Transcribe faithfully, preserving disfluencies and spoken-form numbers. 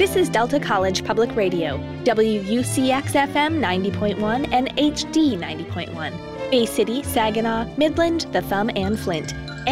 This is Delta College Public Radio, W U C X F M ninety point one and H D ninety point one. Bay City, Saginaw, Midland, The Thumb, and Flint.